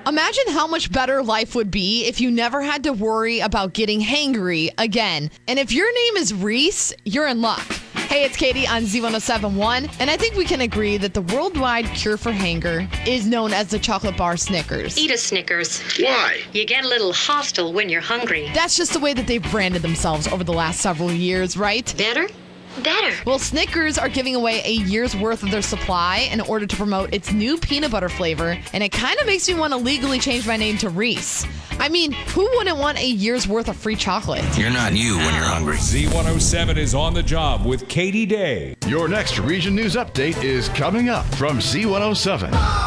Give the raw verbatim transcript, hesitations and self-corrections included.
Imagine how much better life would be if you never had to worry about getting hangry again. And if your name is Reese, you're in luck. Hey, it's Katie on Z one oh seven point one, and I think we can agree that the worldwide cure for hanger is known as the chocolate bar Snickers. Eat a Snickers. Why? You get a little hostile when you're hungry. That's just the way that they've branded themselves over the last several years, right? Better? Better. Well, Snickers are giving away a year's worth of their supply in order to promote its new peanut butter flavor, and it kind of makes me want to legally change my name to Reese. I mean, who wouldn't want a year's worth of free chocolate? You're not you when you're hungry. Z one oh seven is on the job with Katie Day. Your next Region News Update is coming up from Z one oh seven.